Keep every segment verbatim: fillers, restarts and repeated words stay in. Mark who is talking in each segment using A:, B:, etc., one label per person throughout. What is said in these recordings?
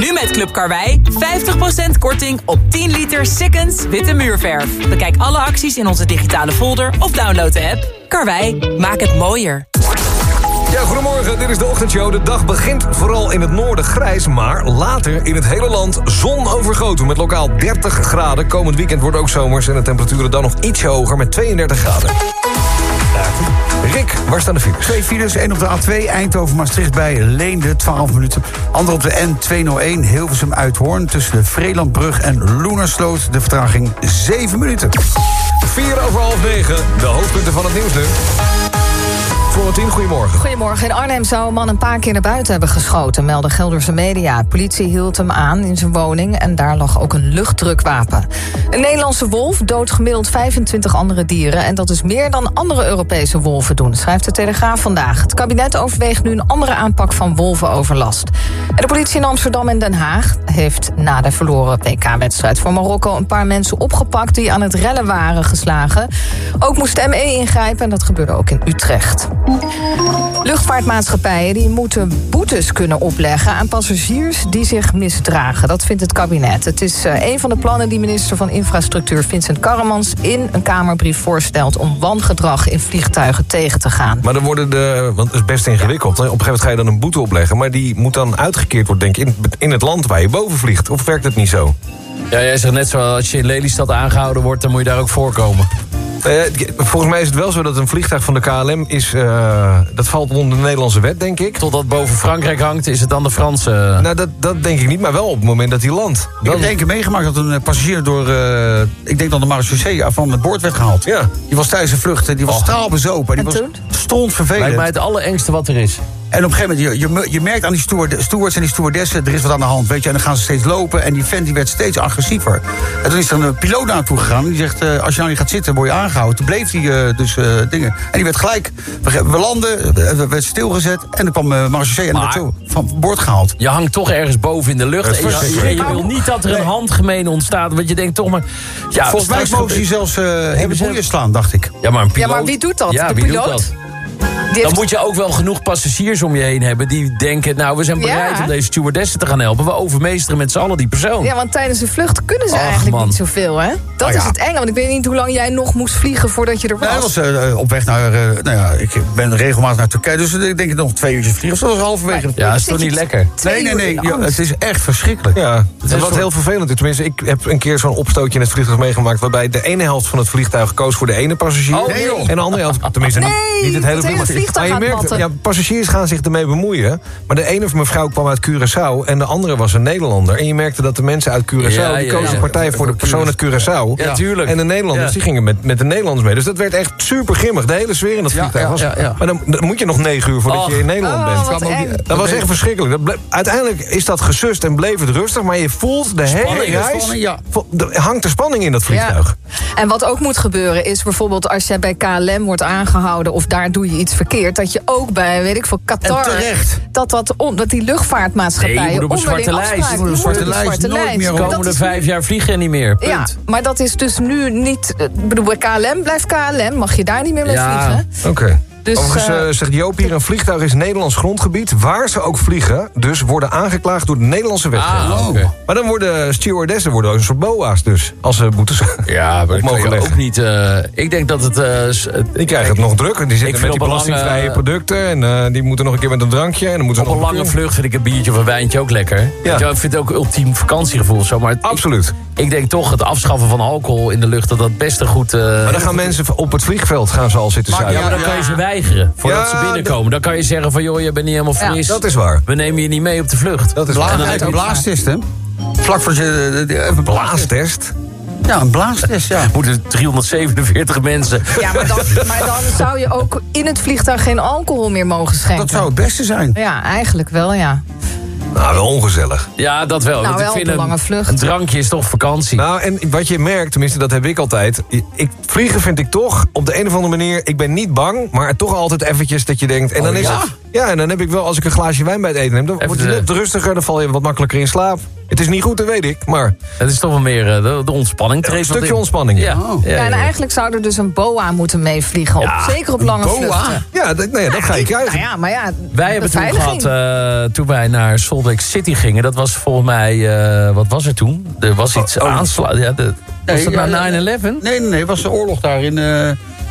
A: Nu met Club Karwei vijftig procent korting op tien liter Sikkens witte muurverf. Bekijk alle acties in onze digitale folder of download de app. Karwei, maak het mooier.
B: Ja, goedemorgen, dit is de ochtendshow. De dag begint vooral in het noorden grijs, maar later in het hele land zon overgoten met lokaal dertig graden. Komend weekend wordt ook zomers en de temperaturen dan nog iets hoger met tweeëndertig graden. Rick, waar staan de files?
C: Twee files, één op de A twee, Eindhoven-Maastricht bij Leende, twaalf minuten. Andere op de N tweehonderdéén, Hilversum-Uithoorn... tussen de Vreelandbrug en Loenersloot, de vertraging zeven minuten.
B: Vier over half negen, de hoofdpunten van het nieuws nu. Florentien, goedemorgen.
D: Goedemorgen. In Arnhem zou een man een paar keer naar buiten hebben geschoten, melden Gelderse media. Politie hield hem aan in zijn woning en daar lag ook een luchtdrukwapen. Een Nederlandse wolf doodt gemiddeld vijfentwintig andere dieren... en dat is meer dan andere Europese wolven doen, schrijft de Telegraaf vandaag. Het kabinet overweegt nu een andere aanpak van wolvenoverlast. En de politie in Amsterdam en Den Haag heeft na de verloren P K-wedstrijd voor Marokko... een paar mensen opgepakt die aan het rellen waren geslagen. Ook moest de M E ingrijpen en dat gebeurde ook in Utrecht. Luchtvaartmaatschappijen die moeten boetes kunnen opleggen aan passagiers die zich misdragen. Dat vindt het kabinet. Het is uh, een van de plannen die minister van Infrastructuur Vincent Karremans in een Kamerbrief voorstelt om wangedrag in vliegtuigen tegen te gaan.
B: Maar dan worden de, want het is best ingewikkeld. Op een gegeven moment ga je dan een boete opleggen, maar die moet dan uitgekeerd worden, denk ik, in, in het land waar je boven vliegt. Of werkt het niet zo?
E: Ja, jij zegt net zo, als je in Lelystad aangehouden wordt, dan moet je daar ook voorkomen.
B: Uh, volgens mij is het wel zo dat een vliegtuig van de K L M is... Uh, dat valt onder de Nederlandse wet, denk ik.
E: Totdat boven Frankrijk hangt, is het dan de Franse...
B: Nou, dat, dat denk ik niet, maar wel op het moment dat hij landt.
C: Ik heb één keer meegemaakt dat een passagier door... Uh, ik denk dan de marechaussee van het boord werd gehaald.
B: Ja.
C: Die was tijdens de vlucht, die was straalbezopen. Die
D: en
C: was strontvervelend.
E: Lijkt mij het allerengste wat er is.
C: En op een gegeven moment, je, je, je merkt aan die steward, stewards en die stewardessen... er is wat aan de hand, weet je, en dan gaan ze steeds lopen... en die vent die werd steeds agressiever. En toen is er een piloot naartoe gegaan... en die zegt, uh, als je nou niet gaat zitten, word je aangehouden. Toen bleef hij uh, dus uh, dingen. En die werd gelijk, we, we landen, we werd stilgezet... en dan kwam uh, marechaussee en werd van boord gehaald.
E: Je hangt toch ergens boven in de lucht... en je, je, je wil niet dat er een handgemeen ontstaat... want je denkt toch maar... Ja,
C: volgens mij mogen ze zelfs uh, in de boeien slaan, dacht ik.
E: Ja, maar een piloot...
D: Ja, maar wie doet dat?
E: Ja,
D: de
E: wie
D: piloot?
E: Doet dat? Dan moet je ook wel genoeg passagiers om je heen hebben... die denken, nou, we zijn bereid
D: ja. om
E: deze stewardessen te gaan helpen. We overmeesteren met z'n allen die persoon.
D: Ja, want tijdens de vlucht kunnen ze
E: Ach,
D: eigenlijk
E: man.
D: niet zoveel, hè? Dat
C: oh,
D: is
C: ja.
D: het enge, want ik weet niet hoe lang jij nog moest vliegen... voordat je er was.
C: Ja, dat was uh, op weg naar... Uh, nou ja, ik ben regelmatig naar Turkije... dus ik denk nog twee uurtjes vliegen. Dus dat was halverwege.
E: Ja, dat is toch niet lekker?
C: Nee, nee, nee. Ja, het is echt verschrikkelijk.
B: Ja, het is wat heel vervelend is. Tenminste, ik heb een keer zo'n opstootje in het vliegtuig meegemaakt... waarbij de ene helft van het vliegtuig koos voor de ene passagier...
E: Oh, nee,
B: en de andere helft... Tenminste,
D: nee,
B: niet, niet het hele
D: het hele vliegtuig
B: maar je
D: gaat
B: merkt,
D: matten.
B: ja, passagiers gaan zich ermee bemoeien. Maar de ene mevrouw kwam uit Curaçao... en de andere was een Nederlander. En je merkte dat de mensen uit Curaçao...
E: Ja,
B: die
E: ja,
B: kozen
E: ja.
B: partij voor de persoon uit Curaçao.
E: Ja, tuurlijk.
B: En de Nederlanders
E: Ja.
B: die gingen met, met de Nederlanders mee. Dus dat werd echt super grimmig. De hele sfeer in dat vliegtuig
E: ja,
B: was...
E: ja, ja.
B: Maar dan, dan moet je nog negen uur voordat
E: Och.
B: je in Nederland
D: Oh,
B: bent.
D: wat
B: Dat,
D: eng.
B: dat was echt verschrikkelijk. Dat ble- uiteindelijk is dat gesust en bleef het rustig... maar je voelt de
C: Spanning,
B: hele reis...
C: spanning, ja.
B: vo- er hangt er spanning in dat vliegtuig.
D: Ja. En wat ook moet gebeuren is bijvoorbeeld... als jij bij K L M wordt aangehouden of daar doe je iets verkeerd... dat je ook bij, weet ik veel, Qatar...
C: En terecht.
D: Dat, dat, on, dat die luchtvaartmaatschappijen...
E: Nee, je moet op een
D: onderling
E: zwarte lijst.
D: afspraken-
E: Je moet
C: op een zwarte
D: je moet op
C: lijst,
D: zwarte
C: nooit
D: lijst.
C: meer
E: De
C: op.
D: Dat
E: komende
D: is
E: vijf
D: nu-
E: jaar vliegen je niet meer. Punt.
D: Ja, maar dat is dus nu niet... Ik bedoel, bij K L M blijft K L M. Mag je daar niet meer mee
E: Ja.
D: vliegen?
B: Oké.
D: Dus,
B: Overigens
D: uh,
B: uh, zegt Joop hier... een vliegtuig is Nederlands grondgebied. Waar ze ook vliegen, dus worden aangeklaagd door de Nederlandse wetgeving.
E: Ah, oké.
B: Maar dan worden stewardessen worden een soort boa's dus. Als ze boetes
E: Ja, maar dat
B: mogen
E: kan je
B: leggen.
E: ook niet... Uh, ik denk dat het... Uh, s-
B: Die krijgen het nog druk. Die zitten
E: Ik
B: met
E: vind
B: die
E: op een lange-
B: belastingvrije producten. En uh, die moeten nog een keer met een drankje. En dan moeten ze
E: Op een
B: nog
E: lange
B: keer-
E: vlucht vind ik een biertje of een wijntje ook lekker. Weet je wel, ik vind het ook ultiem vakantiegevoel of zo. Maar het-
B: Absoluut.
E: Ik, ik denk toch het afschaffen van alcohol in de lucht... dat dat best een goed... Uh,
B: Maar dan gaan mensen op het vliegveld gaan ze al zitten
C: Maar
B: zuipen.
E: ja, maar dan kan je ze weigeren voordat
B: Ja,
E: ze binnenkomen. Dan kan je zeggen van, joh, je bent niet helemaal
D: Ja,
E: fris.
B: Dat is waar.
E: We nemen je niet mee op de vlucht.
B: Dat is
C: Blaas,
B: waar.
E: dan heb je-
C: een blaastest, hè? Vlak voor je... de- de- Even
B: Blaastest.
C: Ja, een blaastest, ja.
E: Moeten driehonderdzevenenveertig mensen...
D: Ja, maar dan, maar dan zou je ook in het vliegtuig geen alcohol meer mogen schenken.
C: Dat zou het beste zijn.
D: Ja, eigenlijk wel, ja.
B: Nou, wel ongezellig.
E: Ja, dat wel.
D: Nou,
E: want
D: wel
E: ik vind
D: op een
E: een,
D: lange vlucht.
E: een drankje is toch vakantie.
B: Nou, en wat je merkt, tenminste dat heb ik altijd... Ik, vliegen vind ik toch, op de een of andere manier... ik ben niet bang, maar toch altijd eventjes dat je denkt... en dan
E: Oh,
B: is
E: ja?
B: het... Ja, en dan heb ik wel, als ik een glaasje wijn bij het eten neem... dan
E: Even
B: word je
E: de-
B: net rustiger, dan val je wat makkelijker in slaap. Het is niet goed, dat weet ik, maar
E: Het is toch wel meer uh, de, de ontspanning.
B: een
E: treedt wat
B: stukje
E: in.
B: ontspanning. Ja,
E: Ja,
C: Oh.
E: ja,
D: Ja, en
E: ja.
D: eigenlijk zou er dus een boa moeten meevliegen. Op,
E: Ja,
D: zeker op lange
C: boa?
D: vluchten.
B: ja dat, nee, dat ga je krijgen.
D: Nou ja, maar ja,
E: Wij hebben
D: de
E: toen
D: veiliging.
E: gehad, uh, toen wij naar Salt Lake City gingen... dat was volgens mij, uh, wat was er toen? Er was iets
C: oh.
E: aanslaan. Ja, de, was
C: Nee,
E: dat
C: ja,
E: nou
C: ja.
E: nine eleven?
C: Nee, nee, nee, het was de oorlog daar in... Uh,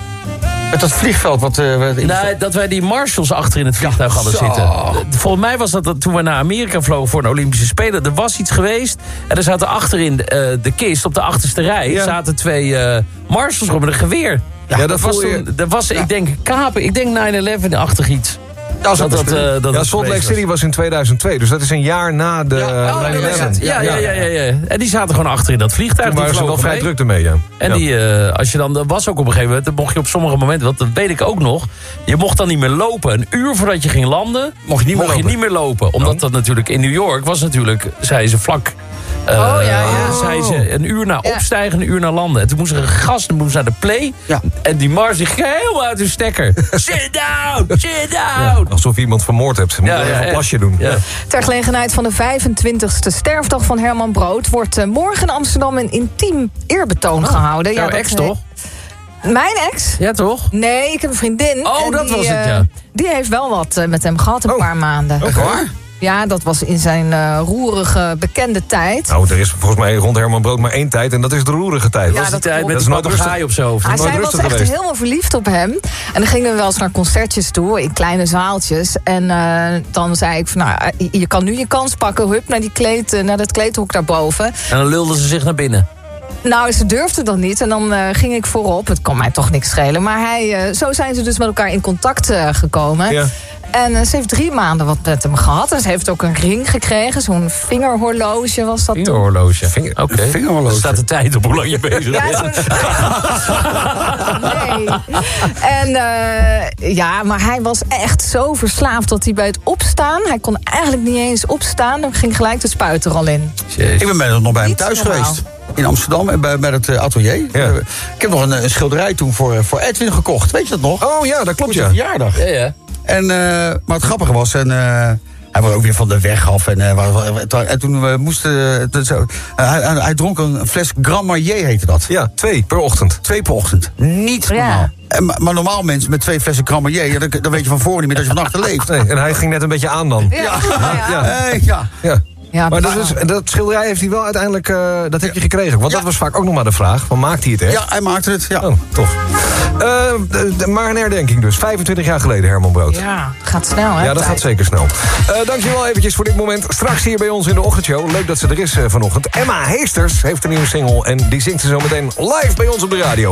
C: met dat vliegveld wat... Uh, wat in
E: Nee, dat wij die marshals achter in het vliegtuig
C: Ja,
E: hadden
C: zo.
E: zitten. Volgens mij was dat, dat toen we naar Amerika vlogen voor een Olympische Spelen. Er was iets geweest. En er zaten achterin de, uh, de kist, op de achterste rij...
B: Ja.
E: zaten twee uh, marshals met een geweer.
B: Ja, dat
E: dat was
B: voel je-
E: toen, dat was,
C: Ja.
E: ik denk, kapen. Ik denk nine eleven-achtig iets.
C: Ja,
E: Dat, dat, uh, dat
B: Ja,
E: het
B: Salt Lake
E: geweest
B: City was in tweeduizend twee, dus dat is een jaar na de
C: Ja.
B: uh,
E: Oh,
B: nine
E: dat was
B: eleven.
E: het. Ja, ja, ja, ja, ja. En die zaten gewoon achter in dat vliegtuig.
B: Toen
E: Die
B: waren ze wel
E: vlogen
B: vrij
E: mee.
B: druk ermee, ja.
E: En
B: Ja.
E: die, uh, als je dan, dat was ook op een gegeven moment, dan mocht je op sommige momenten, want dat weet ik ook nog, je mocht dan niet meer lopen. Een uur voordat je ging landen,
C: Mocht je niet meer
E: mocht je
C: lopen.
E: niet meer lopen. Omdat dat natuurlijk in New York was natuurlijk, zei ze vlak. Uh,
D: Oh, ja, ja.
E: Zei ze een uur na
D: Ja.
E: opstijgen, een uur na landen. En toen moest er een gast, dan moest naar de play.
C: Ja.
E: En die Mars die ging helemaal uit hun stekker. Sit down, sit down.
B: Alsof je iemand vermoord hebt. Moet
E: Ja,
B: je
E: ja,
B: even een
E: ja.
B: plasje doen.
E: Ja.
D: Ter gelegenheid van de vijfentwintigste sterfdag van Herman Brood... wordt uh, morgen in Amsterdam een intiem eerbetoon gehouden.
E: Jouw
D: dat
E: ex
D: he-
E: toch?
D: Mijn ex?
E: Ja toch?
D: Nee, ik heb een vriendin.
E: Oh,
D: en
E: dat
D: die,
E: was het,
D: eh,
E: ja.
D: Die heeft wel wat uh, met hem gehad, een
B: Oh.
D: paar maanden.
B: Oké.
C: Waar?
D: Ja, dat was in zijn uh, roerige, bekende tijd.
B: Nou, er is volgens mij rond Herman Brood maar één tijd en dat is de roerige tijd.
D: Ja,
E: Dat is die
D: dat
E: tijd
D: klopt.
E: met
B: Dat
E: de
B: is nooit
E: papegaai op zijn hoofd.
D: Ah,
B: nooit
D: zij was
B: rustig
D: echt
B: geweest.
D: helemaal verliefd op hem. En dan gingen we wel eens naar concertjes toe, in kleine zaaltjes. En uh, dan zei ik van, nou, je- je kan nu je kans pakken. Hup, naar, die kleed, uh, naar dat kleedhok daarboven.
E: En dan lulden ze zich naar binnen.
D: Nou, ze durfde dat niet. En dan uh, ging ik voorop. Het kon mij toch niks schelen. Maar hij, uh, zo zijn ze dus met elkaar in contact uh, gekomen.
B: Ja.
D: En uh, ze heeft drie maanden wat met hem gehad. En ze heeft ook een ring gekregen. Zo'n vingerhorloge was dat toen.
E: Vingerhorloge.
B: Vinger-
E: Oké.
C: vingerhorloge.
E: Er staat de tijd op hoe lang je bezig bent.
D: Ja, zo'n... nee. En uh, ja, maar hij was echt zo verslaafd dat hij bij het opstaan... hij kon eigenlijk niet eens opstaan. Dan ging gelijk de spuit er al in.
E: Jezus.
C: Ik ben bij, nog bij hem
D: Niet
C: thuis
D: normaal.
C: geweest. In Amsterdam, en bij, bij het uh, atelier.
B: Ja.
C: Uh, ik heb nog een, een schilderij toen voor, uh, voor Edwin gekocht. Weet je dat nog?
B: Oh ja, dat klopt,
C: Voor
B: ja.
C: zijn verjaardag.
E: Ja, ja.
C: En, uh, maar het grappige was... En, uh, hij was ook weer van de weg af. En, uh, wa- wa- en toen we moesten... Uh, dat zo, uh, hij, hij- hij dronk een fles Grand Marnier, heette dat.
B: Ja, twee per ochtend.
C: Twee per ochtend. Niet
D: Ja.
C: normaal. En, maar, maar normaal mensen met twee flessen Grand Marnier... Ja, dan, dan weet je van voren niet meer dat je van achter leeft.
B: Nee, en hij ging net een beetje aan dan.
D: Ja, ja.
B: Ja.
C: Eh, ja.
B: Ja.
D: Ja,
B: Maar dat,
D: maar-
B: is, dat schilderij heeft hij wel uiteindelijk, uh, dat heb je gekregen. Want dat was vaak ook nog maar de vraag, van maakt hij het echt?
C: Ja, hij maakte het. Ja.
B: Oh, tof. Uh, de- de- maar een herdenking dus, vijfentwintig jaar geleden Herman Brood.
D: Ja, het gaat snel, hè?
B: Ja, dat
D: tijd.
B: gaat zeker snel. Uh, dankjewel eventjes voor dit moment. Straks hier bij ons in de ochtendshow. Leuk dat ze er is uh, vanochtend. Emma Heesters heeft een nieuwe single en die zingt ze zo meteen live bij ons op de radio.